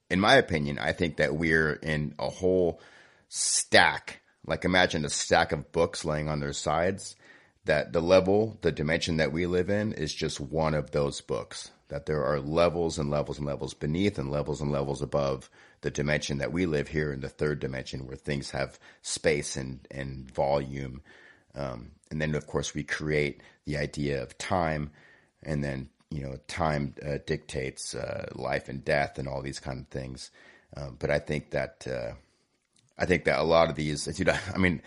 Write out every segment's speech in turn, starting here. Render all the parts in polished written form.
in my opinion, I think that we're in a whole stack. Like imagine a stack of books laying on their sides, that the dimension that we live in is just one of those books, that there are levels and levels and levels beneath and levels above the dimension that we live here in the third dimension, where things have space and volume. And then, of course, we create the idea of time, and then, time dictates life and death and all these kind of things. But I think that a lot of these, dude, I mean,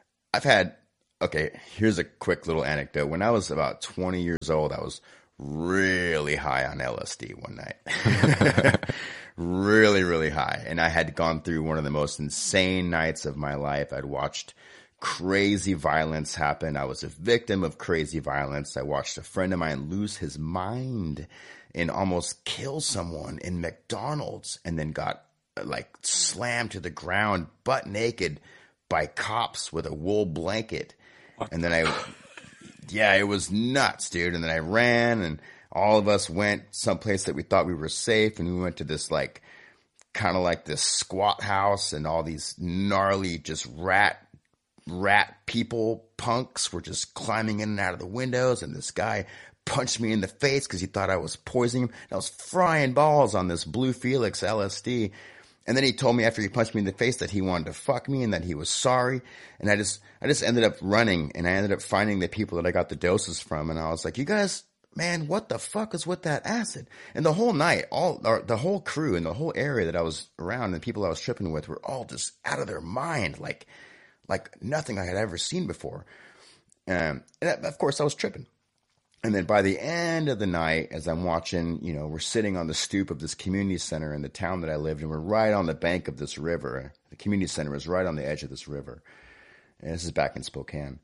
here's a quick little anecdote. When I was about 20 years old, I was really high on LSD one night. Really, really high. And I had gone through one of the most insane nights of my life. I'd watched crazy violence happen. I was a victim of crazy violence. I watched a friend of mine lose his mind and almost kill someone in McDonald's, and then got slammed to the ground butt naked by cops with a wool blanket. And then it was nuts, dude. And then I ran, and all of us went someplace that we thought we were safe. And we went to this kind of like this squat house, and all these gnarly, just rat people, punks, were just climbing in and out of the windows. And this guy punched me in the face because he thought I was poisoning him. And I was frying balls on this Blue Felix LSD. And then he told me after he punched me in the face that he wanted to fuck me and that he was sorry. And I just ended up running, and I ended up finding the people that I got the doses from. And I was like, you guys, man, what the fuck is with that acid? And the whole night, the whole crew and the whole area that I was around and the people I was tripping with were all just out of their mind. Like nothing I had ever seen before. And of course I was tripping. And then by the end of the night, as I'm watching, we're sitting on the stoop of this community center in the town that I lived in. We're right on the bank of this river. The community center is right on the edge of this river. And this is back in Spokane.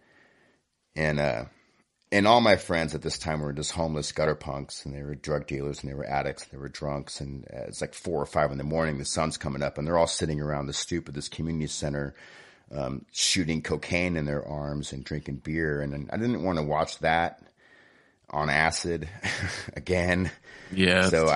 And all my friends at this time were just homeless gutter punks, and they were drug dealers, and they were addicts, and they were drunks. And it's like 4 or 5 in the morning, the sun's coming up, and they're all sitting around the stoop of this community center, shooting cocaine in their arms and drinking beer. And I didn't want to watch that on acid again. Yeah. So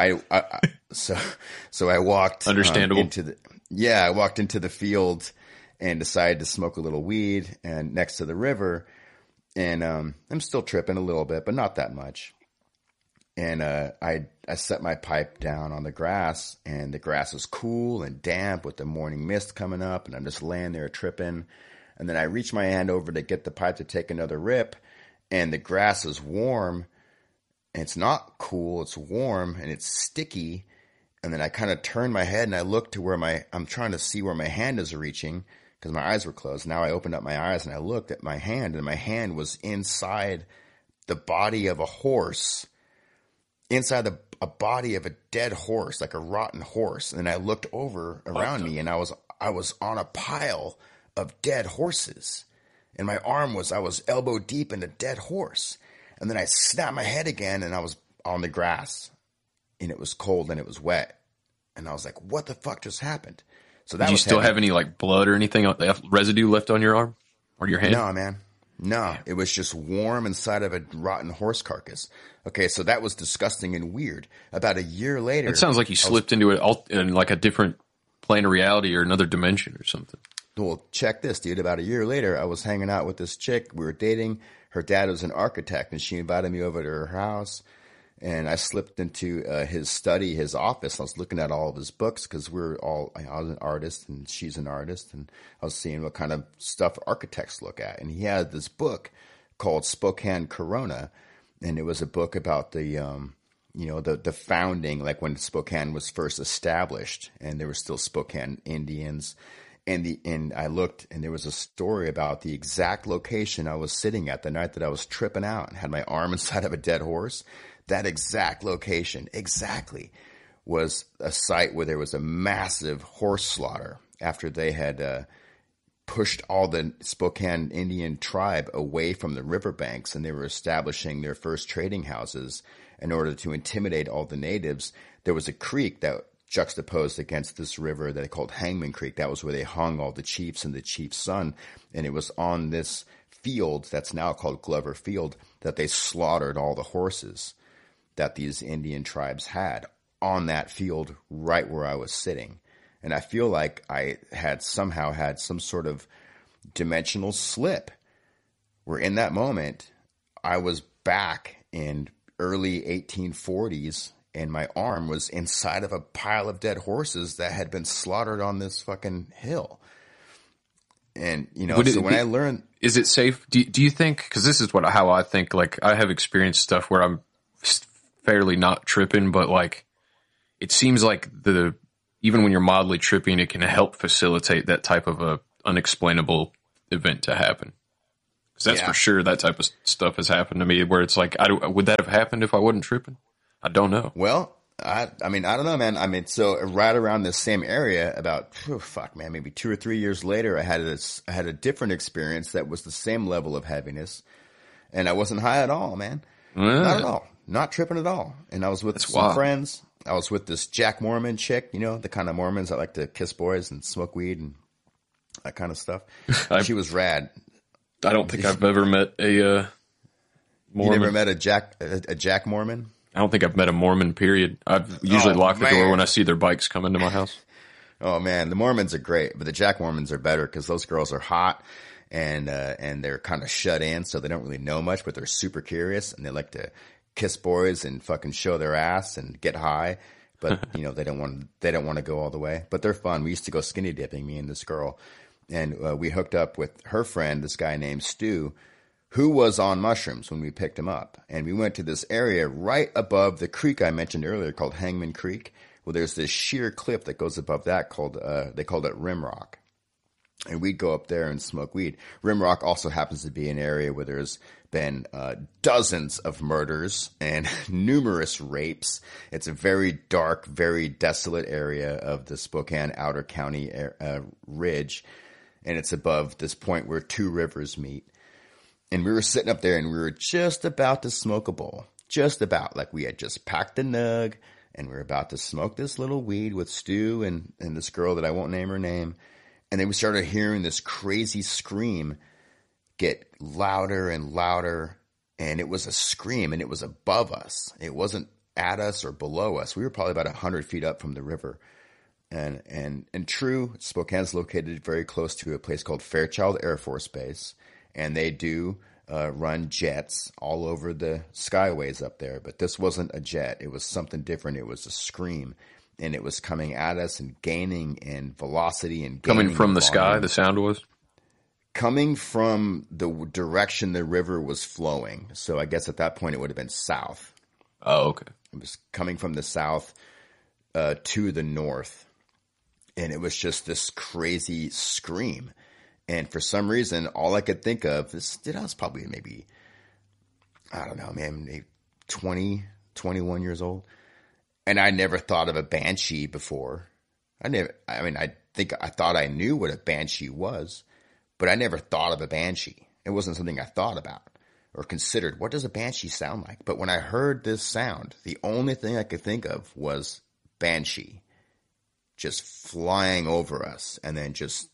I walked understandable I walked into the field and decided to smoke a little weed and next to the river. And I'm still tripping a little bit, but not that much. And I set my pipe down on the grass, and the grass is cool and damp with the morning mist coming up, and I'm just laying there tripping. And then I reach my hand over to get the pipe to take another rip, and the grass is warm, and it's not cool, it's warm, and it's sticky. And then I kind of turn my head, and I look to where I'm trying to see where my hand is reaching, because my eyes were closed. Now I opened up my eyes, and I looked at my hand, and my hand was inside the body of a horse, inside a body of a dead horse, like a rotten horse. And I looked over around me, and I was on a pile of dead horses. And I was elbow deep in a dead horse. And then I snapped my head again, and I was on the grass, and it was cold and it was wet. And I was like, what the fuck just happened? So that Did you still have any blood or anything, residue left on your arm or your hand? No, man. No, it was just warm inside of a rotten horse carcass. Okay, so that was disgusting and weird. About a year later... It sounds like you slipped into a different plane of reality or another dimension or something. Well, check this, dude. About a year later, I was hanging out with this chick. We were dating. Her dad was an architect, and she invited me over to her house. And I slipped into his study, his office. I was looking at all of his books because I was an artist and she's an artist. And I was seeing what kind of stuff architects look at. And he had this book called Spokane Corona. And it was a book about the founding, like when Spokane was first established. And there were still Spokane Indians. And I looked, and there was a story about the exact location I was sitting at the night that I was tripping out and had my arm inside of a dead horse. That exact location, exactly, was a site where there was a massive horse slaughter after they had pushed all the Spokane Indian tribe away from the riverbanks, and they were establishing their first trading houses in order to intimidate all the natives. There was a creek that juxtaposed against this river that they called Hangman Creek. That was where they hung all the chiefs and the chief's son, and it was on this field that's now called Glover Field that they slaughtered all the horses that these Indian tribes had. on that field right where I was sitting. And I feel like I had somehow had some sort of dimensional slip where in that moment I was back in early 1840s and my arm was inside of a pile of dead horses that had been slaughtered on this fucking hill. And, you know, so when I learned... Is it safe? Do you think, because this is how I think, like I have experienced stuff where I'm fairly not tripping, but like it seems like even when you're mildly tripping, it can help facilitate that type of a unexplainable event to happen. Because that's for sure that type of stuff has happened to me where it's like, would that have happened if I wasn't tripping? I don't know. Well, I mean, I don't know, man. I mean, so right around this same area, about maybe 2 or 3 years later, I had a different experience that was the same level of heaviness, and I wasn't high at all, man. Not at all, not tripping at all. And I was with some friends. I was with this Jack Mormon chick, you know, the kind of Mormons that like to kiss boys and smoke weed and that kind of stuff. She was rad. I don't think I've ever met a Mormon. You never met a Jack Mormon? I don't think I've met a Mormon, period. I've usually locked the door when I see their bikes come into my house. Oh, man. The Mormons are great, but the Jack Mormons are better because those girls are hot and they're kind of shut in, so they don't really know much, but they're super curious, and they like to kiss boys and fucking show their ass and get high. But, you know, they don't want to go all the way. But they're fun. We used to go skinny dipping, me and this girl. And we hooked up with her friend, this guy named Stu, who was on mushrooms when we picked him up. And we went to this area right above the creek I mentioned earlier called Hangman Creek. Well, there's this sheer cliff that goes above that called, they called it Rim Rock. And we'd go up there and smoke weed. Rim Rock also happens to be an area where there's been dozens of murders and numerous rapes. It's a very dark, very desolate area of the Spokane Outer County ridge. And it's above this point where two rivers meet. And we were sitting up there and we were just about to smoke a bowl. Just about. Like we had just packed a nug and we were about to smoke this little weed with Stu and this girl that I won't name her name. And then we started hearing this crazy scream get louder and louder. And it was a scream and it was above us. It wasn't at us or below us. We were probably about 100 feet up from the river. And true, Spokane's located very close to a place called Fairchild Air Force Base, and they do run jets all over the skyways up there. But this wasn't a jet; it was something different. It was a scream, and it was coming at us and gaining in velocity and coming from the sky. The sound was coming from the direction the river was flowing. So I guess at that point it would have been south. Oh, okay. It was coming from the south to the north. And it was just this crazy scream. And for some reason, all I could think of is, I was probably maybe, I don't know, man, maybe 20, 21 years old. And I never thought of a banshee before. I thought I knew what a banshee was, but I never thought of a banshee. It wasn't something I thought about or considered. What does a banshee sound like? But when I heard this sound, the only thing I could think of was banshee. Just flying over us and then just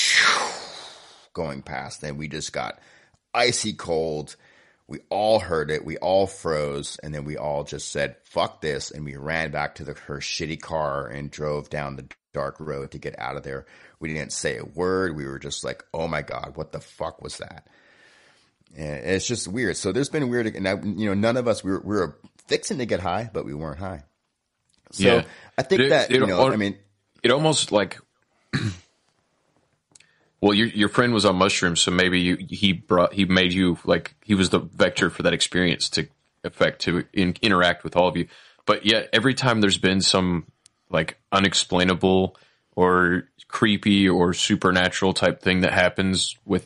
going past. And we just got icy cold. We all heard it. We all froze. And then we all just said, fuck this. And we ran back to her shitty car and drove down the dark road to get out of there. We didn't say a word. We were just like, oh my God, what the fuck was that? And it's just weird. So there's been weird, and none of us, we were fixing to get high, but we weren't high. So yeah. I think it almost like, well, your friend was on mushrooms, so maybe he made you, like, he was the vector for that experience to interact with all of you. But yet every time there's been some like unexplainable or creepy or supernatural type thing that happens with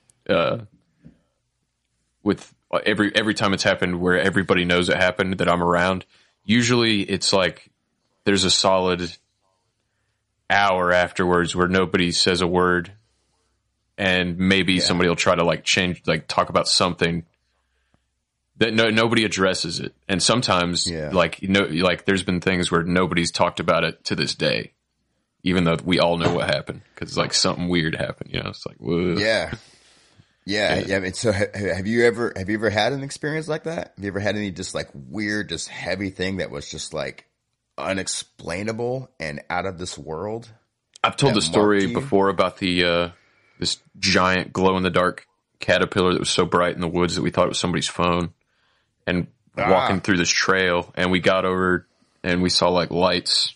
every time it's happened where everybody knows it happened that I'm around, usually it's like there's a solid hour afterwards where nobody says a word, and maybe somebody will try to talk about something that nobody addresses it. And sometimes there's been things where nobody's talked about it to this day, even though we all know what happened, because like something weird happened, it's like, whoa. Yeah. I mean, so have you ever had an experience like that? Have you ever had any just like weird, just heavy thing that was just like unexplainable and out of this world. I've told the story marked you? before about the this giant glow in the dark caterpillar that was so bright in the woods that we thought it was somebody's phone. And walking through this trail, and we got over and we saw like lights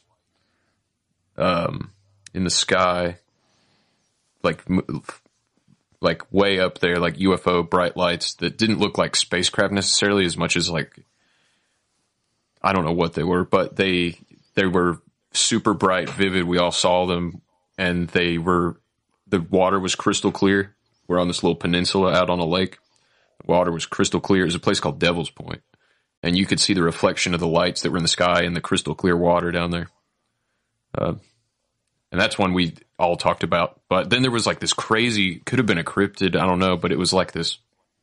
in the sky, like way up there, like UFO bright lights that didn't look like spacecraft necessarily as much as like, I don't know what they were, but they were super bright, vivid. We all saw them, and the water was crystal clear. We're on this little peninsula out on a lake. The water was crystal clear. It was a place called Devil's Point, and you could see the reflection of the lights that were in the sky and the crystal clear water down there. And that's one we all talked about. But then there was like this crazy, could have been a cryptid, I don't know, but it was like this.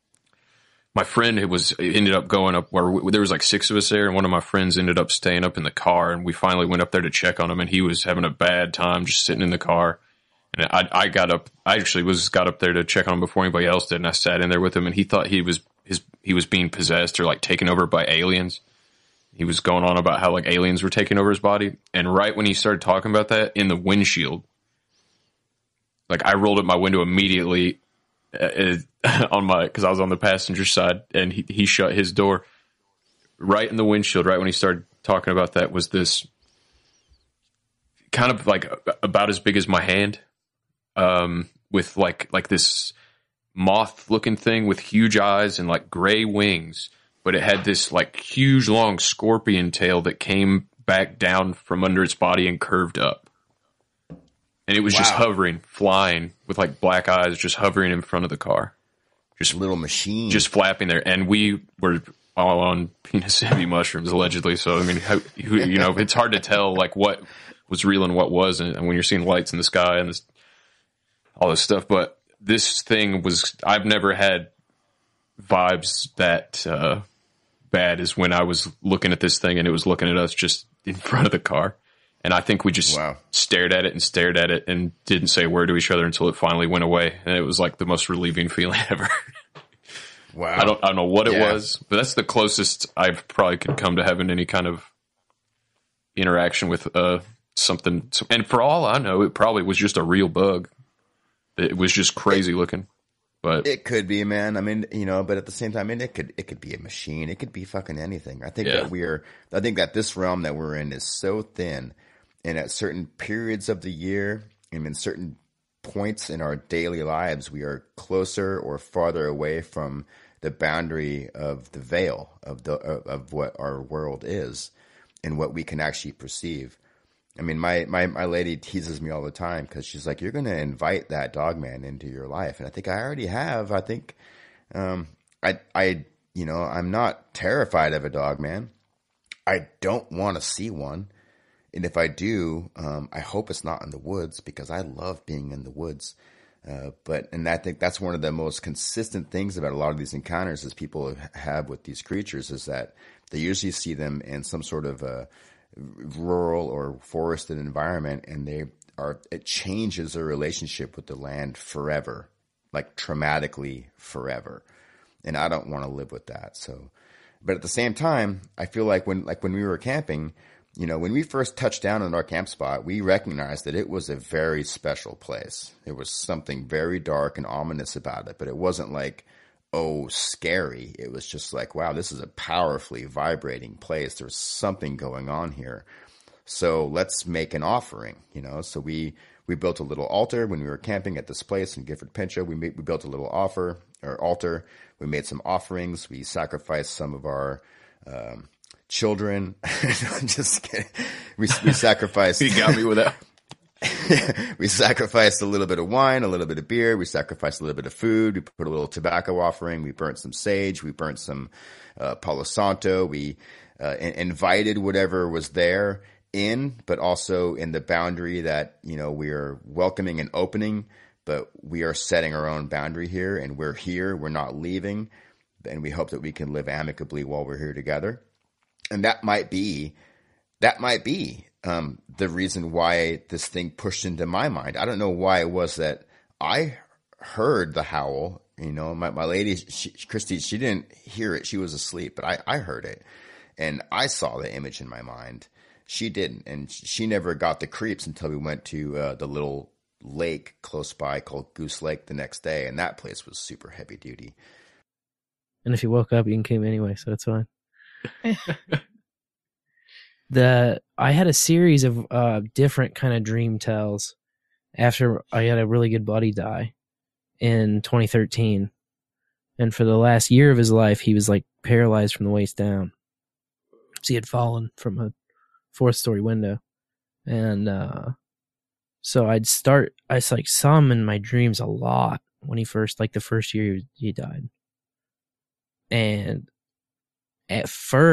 My friend ended up going up where there was like 6 of us there, and one of my friends ended up staying up in the car, and we finally went up there to check on him, and he was having a bad time just sitting in the car. And I got up there to check on him before anybody else did, and I sat in there with him, and he thought he was being possessed or like taken over by aliens. He was going on about how like aliens were taking over his body, and right when he started talking about that, in the windshield, like I rolled up my window immediately because I was on the passenger side, and he shut his door. Right in the windshield, right when he started talking about that, was this kind of like about as big as my hand, with like this moth looking thing with huge eyes and like gray wings, but it had this like huge long scorpion tail that came back down from under its body and curved up. And it was just hovering, flying with like black eyes, just hovering in front of the car. Just a little machine. Just flapping there. And we were all on penis heavy mushrooms, allegedly. So, I mean, it's hard to tell like what was real and what wasn't. And when you're seeing lights in the sky and all this stuff. But this thing I've never had vibes that bad as when I was looking at this thing and it was looking at us just in front of the car. And I think we just stared at it and didn't say a word to each other until it finally went away. And it was like the most relieving feeling ever. Wow. I don't know what it was, but that's the closest I probably could come to having any kind of interaction with something. And for all I know, it probably was just a real bug. It was just crazy looking. But it could be, man. I mean, but at the same time, it could be a machine. It could be fucking anything. I think that this realm that we're in is so thin, and at certain periods of the year and in certain points in our daily lives, we are closer or farther away from the boundary of the veil of what our world is and what we can actually perceive. I mean, my lady teases me all the time because she's like, you're going to invite that dog man into your life. And I think I already have. I think, I'm not terrified of a dog man. I don't want to see one. And if I do, I hope it's not in the woods because I love being in the woods. And I think that's one of the most consistent things about a lot of these encounters is people have with these creatures is that they usually see them in some sort of rural or forested environment, and it changes their relationship with the land forever, like traumatically forever. And I don't want to live with that. So, but at the same time, I feel like when we were camping, when we first touched down in our camp spot, we recognized that it was a very special place. There was something very dark and ominous about it, but it wasn't like, scary. It was just like, wow, this is a powerfully vibrating place. There's something going on here. So let's make an offering, So we built a little altar when we were camping at this place in Gifford Pinchot. We built a little altar. We made some offerings. We sacrificed some of our children. Just kidding. We sacrificed. You got me with that. We sacrificed a little bit of wine, a little bit of beer. We sacrificed a little bit of food. We put a little tobacco offering. We burnt some sage. We burnt some Palo Santo. We invited whatever was there in, but also in the boundary that, we are welcoming and opening, but we are setting our own boundary here, and we're here. We're not leaving, and we hope that we can live amicably while we're here together. And that might be the reason why this thing pushed into my mind. I don't know why it was that I heard the howl. My lady, Christy, she didn't hear it. She was asleep, but I heard it, and I saw the image in my mind. She didn't, and she never got the creeps until we went to the little lake close by called Goose Lake the next day, and that place was super heavy duty. And if you woke up, you can came anyway, so it's fine. I had a series of different kind of dream tells after I had a really good buddy die in 2013. And for the last year of his life, he was like paralyzed from the waist down. So he had fallen from a 4th-story window. And so I saw him in my dreams a lot when he first, like the first year he died. And at first,